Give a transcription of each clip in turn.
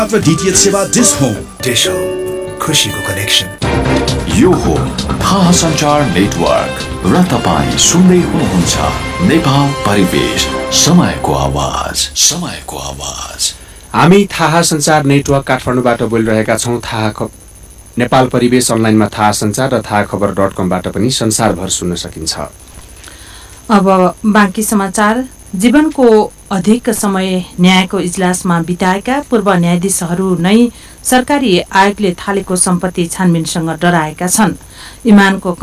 मात्र DTH सेवा dish home खुशीको कनेक्सन। यो हो थाहा सञ्चार नेटवर्क र तपाईँ सुन्दै हुनुहुन्छ नेपाल परिवेश, समयको आवाज। हामी थाहा सञ्चार नेटवर्क काठमाडौँबाट बोलिरहेका छौँ। नेपाल परिवेश अनलाइनमा थाहा सञ्चार र थाहा खबर.com-बाट पनि संसारभर सुन्न सकिन्छ। अब बाँकी समाचार। जीवनको अधिक समय न्यायको इजलासमा बिताएका पूर्व न्यायाधीशहरू नै सरकारी आयोगले थालेको सम्पत्ति छानबिनसँग डराएका छन्। इमानको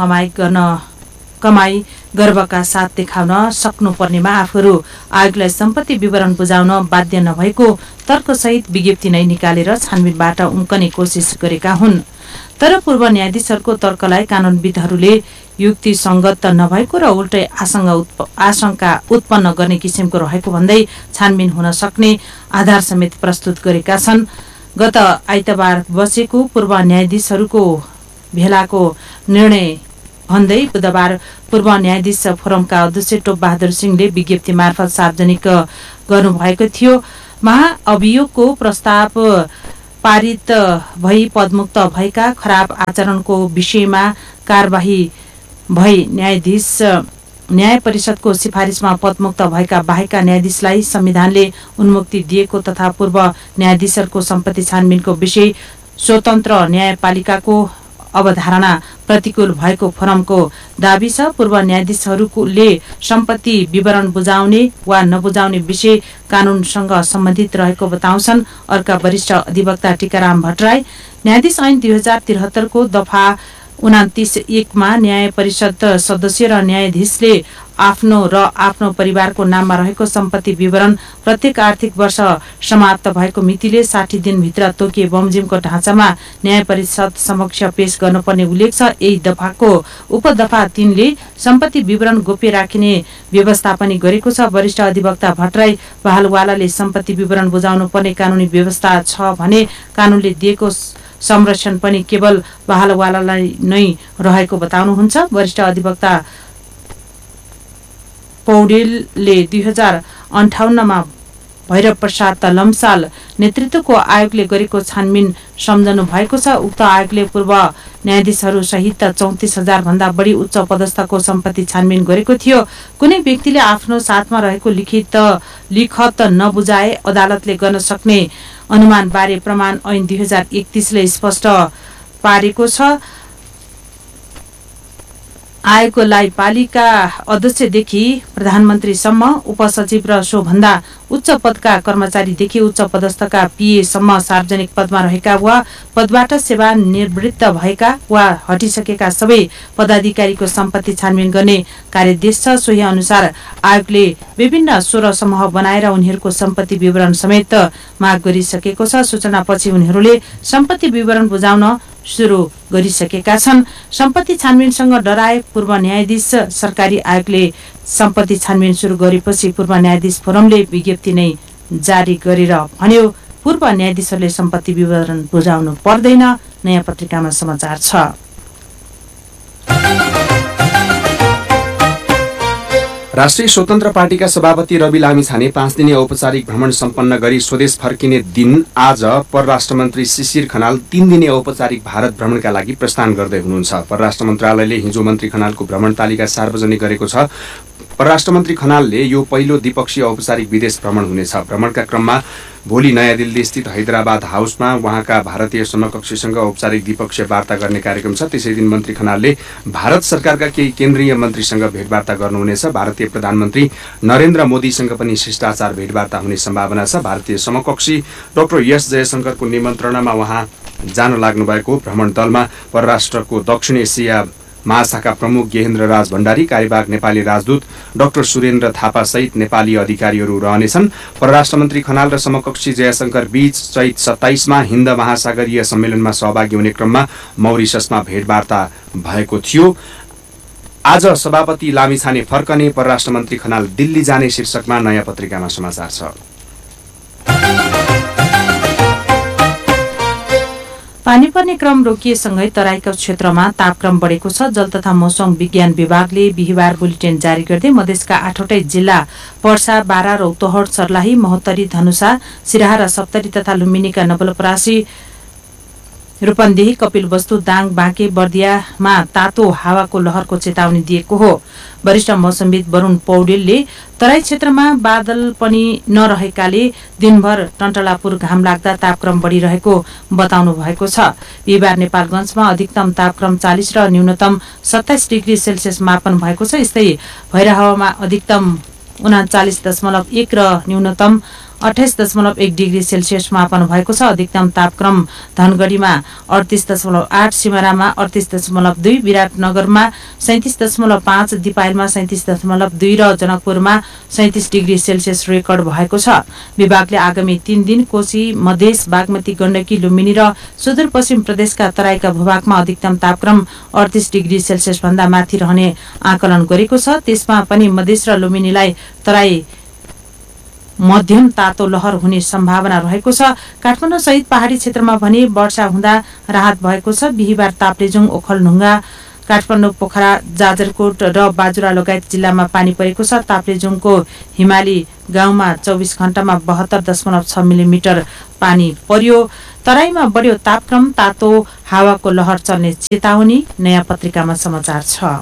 कमाई गर्वका साथ देखाउन सक्नुपर्नेमा आफूहरू आयोगलाई सम्पत्ति विवरण बुझाउन बाध्य नभएको तर्कसहित विज्ञप्ति नै निकालेर छानबिनबाट उम्कने कोसिस गरेका हुन्। तर पूर्व न्यायाधीशहरूको तर्कलाई कानूनविदहरूले युक्तिसङ्गत नभएको र उल्टै आशंका उत्पन्न गर्ने किसिमको रहेको भन्दै छानबिन हुन सक्ने आधार समेत प्रस्तुत गरेका छन्। गत आइतबार बसेको पूर्व न्यायाधीशहरूको भेलाको निर्णय भन्दै बुधबार पूर्व न्यायाधीश फोरमका अध्यक्ष टोप बहादुर सिंहले विज्ञप्ति मार्फत सार्वजनिक गर्नुभएको थियो। महाअभियोगको प्रस्ताव पारित भई पदमुक्त भएका खराब आचरणको विषयमा कारबाही भई न्याय परिषदको सिफारिसमा पदमुक्त भएका बाहेकका न्यायाधीशलाई संविधानले उन्मुक्ति दिएको तथा पूर्व न्यायाधीशहरूको सम्पत्ति छानबिनको विषय स्वतन्त्र न्यायपालिकाको अवधारणा प्रतिकूल भएको फोरमको दाबी छ। पूर्व न्यायाधीशहरूले सम्पत्ति विवरण बुझाउने वा नबुझाउने विषय कानूनसँग सम्बन्धित रहेको बताउँछन्। अर्का वरिष्ठ अधिवक्ता टीकाराम भट्टराई न्यायाधीश ऐन 2073 को दफा 29(1) मा न्याय परिषद सदस्य र न्यायाधीशले आफ्नो र आफ्नो परिवारको नाममा रहेको सम्पत्ति विवरण प्रत्येक आर्थिक वर्ष समाप्त भएको मितिले 60 दिनभित्र तोकिए बमोजिमको ढाँचामा न्याय परिषद समक्ष पेश गर्नुपर्ने उल्लेख छ। यही दफाको उपदफा 3 ले सम्पत्ति विवरण गोप्य राखिने व्यवस्था पनि गरेको छ। वरिष्ठ अधिवक्ता भट्टराई बहालवालाले सम्पत्ति विवरण बुझाउनु पर्ने कानूनी व्यवस्था छ भने कानूनले दिएको संरक्षण पनि केवल बहालवालालाई नै रहेको बताउनुहुन्छ। वरिष्ठ अधिवक्ता पौडेलले 2058 मा भैरव प्रसाद लम्साल नेतृत्वको आयोगले गरेको छानबिन सम्झनु भएको छ। उक्त आयोगले पूर्व न्यायाधीशहरू सहित 34,000 भन्दा बढी उच्च पदस्थको सम्पत्ति छानबिन गरेको थियो। कुनै व्यक्तिले आफ्नो साथमा रहेको लिखत नबुझाए अदालतले गर्न सक्ने अनुमान बारे प्रमाण ऐन 2031 ले स्पष्ट पारेको छ। आयोगलाई पालिका अध्यक्षदेखि प्रधानमन्त्रीसम्म, उपसचिव र सोभन्दा उच्च पदका कर्मचारीदेखि उच्च पदस्थका PA सम्म सार्वजनिक पदमा रहेका वा पदबाट सेवा निवृत्त भएका वा हटिसकेका सबै पदाधिकारीको सम्पत्ति छानबिन गर्ने कार्यदेश छ। सोही अनुसार आयोगले विभिन्न 16 समूह बनाएर उनीहरूको सम्पत्ति विवरण समेत माग गरिसकेको छ। सूचनापछि उनीहरूले सम्पत्ति विवरण बुझाउन सुरु गरिसकेका छन्। सम्पत्ति छानबिनसँग डराए पूर्व न्यायाधीश। सरकारी आयोगले सम्पत्ति छानबिन सुरु गरेपछि पूर्व न्यायाधीश फोरमले विज्ञप्ति नै जारी गरेर भन्यो पूर्व न्यायाधीशहरूले सम्पत्ति विवरण बुझाउनु पर्दैन। नयाँ पत्रिकामा समाचार छ। राष्ट्रिय स्वतन्त्र पार्टीका सभापति रवि लामिछाने 5 दिने औपचारिक भ्रमण सम्पन्न गरी स्वदेश फर्किने दिन आज परराष्ट्र मन्त्री शिशिर खनाल 3 दिने औपचारिक भारत भ्रमणका लागि प्रस्थान गर्दै हुनुहुन्छ। परराष्ट्र मन्त्रालयले हिजो मन्त्री खनालको भ्रमण तालिका सार्वजनिक गरेको छ। परराष्ट्र मन्त्री खनालले यो पहिलो द्विपक्षीय औपचारिक विदेश भ्रमण हुनेछ। भ्रमणका क्रममा भोलि नयाँ दिल्ली स्थित हैदराबाद हाउसमा उहाँका भारतीय समकक्षीसँग औपचारिक द्विपक्षीय वार्ता गर्ने कार्यक्रम छ। त्यसै दिन मन्त्री खनालले भारत सरकारका केही केन्द्रीय मन्त्रीसँग भेटवार्ता गर्नुहुनेछ। भारतीय प्रधानमन्त्री नरेन्द्र मोदीसँग पनि शिष्टाचार भेटवार्ता हुने सम्भावना छ। भारतीय समकक्षी डाक्टर एस जयशंकरको निमन्त्रणामा उहाँ जान लाग्नुभएको भ्रमण दलमा परराष्ट्रको दक्षिण एसिया महाशाखा प्रमुख गेहेन्द्र राज भण्डारी, कार्यवाहक नेपाली राजदूत डाक्टर सुरेन्द्र थापा सहित नेपाली अधिकारीहरू रहनेछन्। परराष्ट्र मन्त्री खनाल र समकक्षी जयशंकर बीच चैत 27 मा हिन्द महासागरीय सम्मेलनमा सहभागी हुने क्रममा मौरिससमा भेटवार्ता भएको थियो। आज सभापति लामिछाने फर्कने, परराष्ट्र मन्त्री खनाल दिल्ली जाने शीर्षकमा नयाँ पत्रिकामा समाचार छ। पानी पर्ने क्रम रोकिएसँगै तराईका क्षेत्रमा तापक्रम बढेको छ। जल तथा मौसम विज्ञान विभागले बिहिबार बुलेटिन जारी गर्दै मधेसका 8वटै जिल्ला पर्सा, बारा, रौतहट, सर्लाही, महोत्तरी, धनुषा, सिराहा र सप्तरी तथा लुम्बिनीका नवलपरासी, रूपन्देही, कपिलवस्तु, दाङ, बाँके, बर्दियामा तातो हावाको लहरको चेतावनी दिएको हो। वरिष्ठ मौसमविद वरुण पौडेलले तराई क्षेत्रमा बादल पनि नरहेकाले दिनभर टन्टलापुर घाम लाग्दा तापक्रम बढिरहेको बताउनु भएको छ। बिहिबार नेपालगञ्जमा अधिकतम तापक्रम 40 र न्यूनतम 27 डिग्री सेल्सियस मापन भएको छ। यस्तै भैरहवामा अधिकतम 39.1 र न्यूनतम 28.1 डिग्री सेल्सियस मापन भएको छ। अधिकतम तापक्रम धनगढीमा 38.8, सिमरामा 38.2, विराटनगरमा 37.5, दिपायलमा 37.2 र जनकपुरमा 37 डिग्री सेल्सियस रेकर्ड भएको छ। विभागले आगामी 3 दिन कोशी, मधेस, बागमती, गण्डकी, लुम्बिनी र सुदूरपश्चिम प्रदेशका तराईका भूभागमा अधिकतम तापक्रम 38 डिग्री सेल्सियस भन्दा माथि रहने आकलन गरेको छ। त्यसमा पनि मधेस र लुम्बिनीलाई तराई मध्यम तातो लहर हुने सम्भावना रहेको छ। काठमाडौँ सहित पहाड़ी क्षेत्रमा भने वर्षा हुँदा राहत भएको छ। बिहिबार ताप्लेजुङ, ओखलढुङ्गा, काठमाडौँ, पोखरा, जाजरकोट र बाजुरा लगायत जिल्लामा पानी परेको छ। ताप्लेजुङको हिमाली गाउँमा 24 घण्टामा 72.6 मिलिमिटर पानी पर्यो। तराईमा बढ्यो तापक्रम, तातो हावाको लहर चल्ने चेतावनी। नयाँ पत्रिकामा समाचार छ।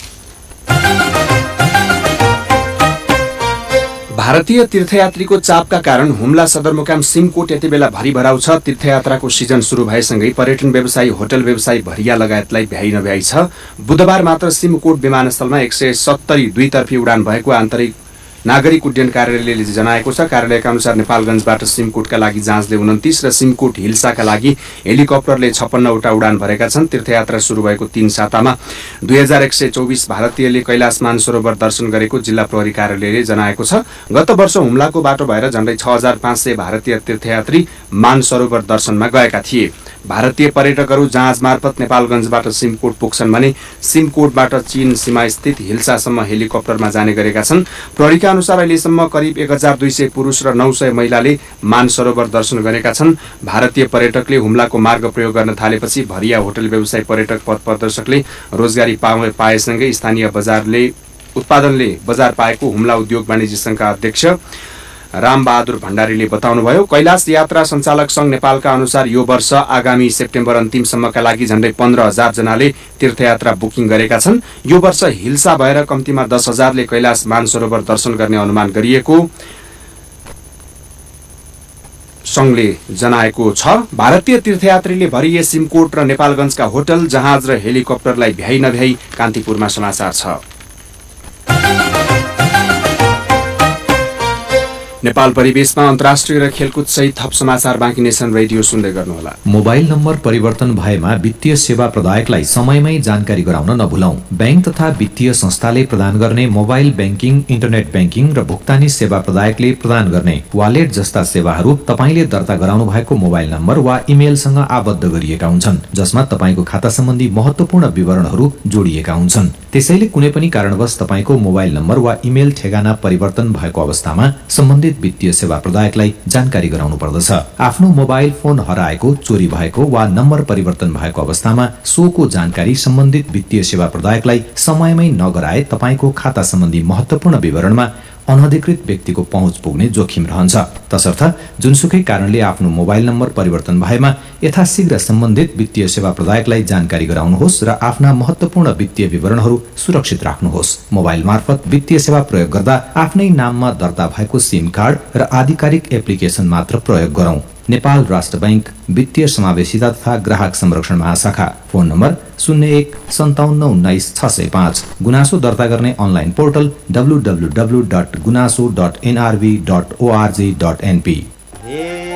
भारतीय तीर्थयात्रीको चापका कारण हुम्ला सदरमुकाम सिमकोट यति बेला भरिभराउ छ। तीर्थयात्राको सिजन सुरु भएसँगै पर्यटन व्यवसायी, होटल व्यवसायी भरिया लगायतलाई भ्याइ नभ्याइ छ। बुधबार मात्र सिमकोट विमानस्थलमा 170 दुईतर्फी उडान भएको आन्तरिक नागरिक उड्डयन कार्यालयले जनाएको छ। कार्यालयका अनुसार नेपालगञ्जबाट सिमकोटका लागि जहाजले 29 र सिमकोट हिल्साका लागि हेलिकप्टरले 56 वटा उडान भरेका छन्। तीर्थयात्रा सुरु भएको 3 सातामा 2124 भारतीयले कैलाश मानसरोवर दर्शन गरेको जिल्ला प्रहरी कार्यालयले जनाएको छ। गत वर्ष हुम्लाको बाटो भएर झण्डै 6500 भारतीय तीर्थयात्री मानसरोवर दर्शनमा गएका थिए। भारतीय पर्यटकहरू जहाज मार्फत नेपालगञ्जबाट सिमकोट पुग्छन् भने सिमकोटबाट चीन सीमास्थित हिल्सासम्म हेलिकप्टरमा जाने गरेका छन्। प्रहरीका अनुसार अहिलेसम्म करिब 1200 पुरुष र 900 महिलाले मानसरोवर दर्शन गरेका छन्। भारतीय पर्यटकले हुम्लाको मार्ग प्रयोग गर्न थालेपछि भरिया होटल व्यवसाय, पर्यटक पथ प्रदर्शकले रोजगारी पाएसँगै स्थानीय उत्पादनले बजार पाएको हुम्ला उद्योग वाणिज्य संघका अध्यक्ष रामबहादुर भण्डारीले बताउनुभयो। कैलाश यात्रा सञ्चालक संघ नेपालका अनुसार यो वर्ष आगामी सेप्टेम्बर अन्तिमसम्मका लागि झण्डै 15,000 जनाले तीर्थयात्रा बुकिङ गरेका छन्। यो वर्ष हिल्सा भएर कम्तीमा 10,000ले कैलाश मानसरोवर दर्शन गर्ने अनुमान गरिएको संघले जनाएको छ। भारतीय तीर्थयात्रीले भरिए सिमकोट र नेपालगञ्जका होटल, जहाज र हेलिकप्टरलाई भ्याइ नभ्याइ कान्तिपुरमा समाचार छ। नेपाल परिवेशमा अन्तर्राष्ट्रिय र खेलकुद सहित थप समाचार बाँकी नेसन रेडियो सुन्दै गर्नुहोला। मोबाइल नम्बर परिवर्तन भएमा वित्तीय सेवा प्रदायकलाई समयमै जानकारी गराउन नभुलौं। बैंक तथा वित्तीय संस्थाले प्रदान गर्ने मोबाइल बैंकिङ, इन्टरनेट बैंकिङ र भुक्तानी सेवा प्रदायकले प्रदान गर्ने वालेट जस्ता सेवाहरू तपाईले दर्ता गराउनु भएको मोबाइल नम्बर वा इमेलसँग आबद्ध गरिएका हुन्छन्, जसमा तपाईको खाता सम्बन्धी महत्त्वपूर्ण विवरणहरू जोडिएका हुन्छन्। त्यसैले कुनै पनि कारणवश तपाईको मोबाइल नम्बर वा इमेल ठेगाना परिवर्तन भएको अवस्थामा सम्बन्धित वित्तीय सेवा प्रदायकलाई जानकारी गराउनु पर्दछ। आफ्नो मोबाइल फोन हराएको, चोरी भएको वा नम्बर परिवर्तन भएको अवस्थामा सोको जानकारी सम्बन्धित वित्तीय सेवा प्रदायकलाई समयमै नगराए तपाईको खाता सम्बन्धी महत्त्वपूर्ण विवरणमा अनधिकृत व्यक्तिको पहुँच पुग्ने जोखिम रहन्छ। तसर्थ जुनसुकै कारणले आफ्नो मोबाइल नम्बर परिवर्तन भएमा यथाशीघ्र सम्बन्धित वित्तीय सेवा प्रदायकलाई जानकारी गराउनुहोस् र आफ्ना महत्त्वपूर्ण वित्तीय विवरणहरू सुरक्षित राख्नुहोस्। मोबाइल मार्फत वित्तीय सेवा प्रयोग गर्दा आफ्नै नाममा दर्ता भएको सिम कार्ड र आधिकारिक एप्लिकेसन मात्र प्रयोग गरौं। नेपाल राष्ट्र बैंक वित्तीय समावेशिता तथा ग्राहक संरक्षण महाशाखा। फोन नम्बर 015719 गुनासो दर्ता गर्ने अनलाइन पोर्टल www.gunaso.nrv.org.np।